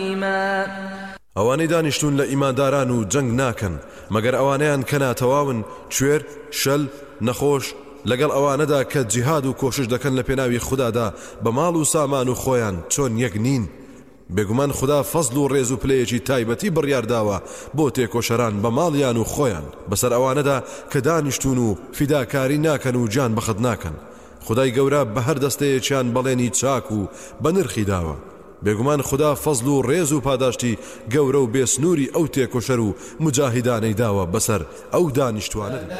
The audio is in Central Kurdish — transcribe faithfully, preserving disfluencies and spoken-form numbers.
ئەوانەی دانیشتون لە ئیمانداران و جەنگ ناکەن مەگەر ئەوانەیان کەناتەواون کوێر شەل نەخۆش لەگەڵ ئەوانەدا کە جیهاد و کۆشش دەکەن لە پێناوی خوددادا بە ماڵ و سامان و خۆیان چۆن یەک نین. بێگومان خدا فەزل و ڕێز و پلەیەکی تایبەتی بڕیارداوە بۆ تێکۆشەران بە ماڵیان و خۆیان بەسەر ئەوانەدا کە دانیشتون و فیداکاری ناکەن و جان بەخت ناکەن. خدای گەورە بە هەر دەستەیەکیان بەڵێنی چاک و بە نرخی داوە. بێگومان خدا فەزل و ڕێز و پاداشتی گەورە و بێسنووری ئەو تێکۆشەر و مجاهیدانەی داوە بەسەر ئەو دانیشتوانە.